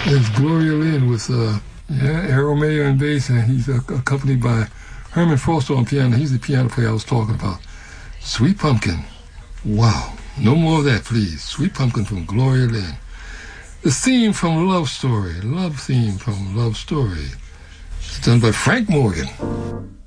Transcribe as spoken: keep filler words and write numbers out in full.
There's Gloria Lynn with uh, yeah, Errol Mayer on bass, and he's uh, accompanied by Herman Foster on piano. He's the piano player I was talking about. Sweet Pumpkin. Wow. No more of that, please. Sweet Pumpkin from Gloria Lynn. The theme from Love Story. Love theme from Love Story. It's done by Frank Morgan.